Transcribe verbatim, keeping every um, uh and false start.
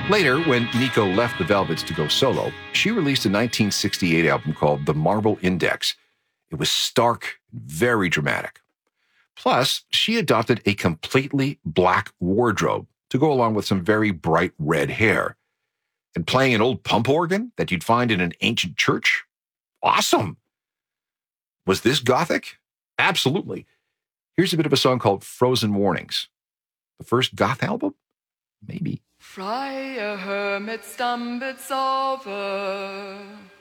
Later, when Nico left the Velvets to go solo, she released a nineteen sixty-eight album called The Marble Index. It was stark, very dramatic. Plus, she adopted a completely black wardrobe to go along with some very bright red hair. And playing an old pump organ that you'd find in an ancient church? Awesome! Was this gothic? Absolutely. Here's a bit of a song called Frozen Warnings. The first goth album? Maybe. Freie Herr mit Stambezauber.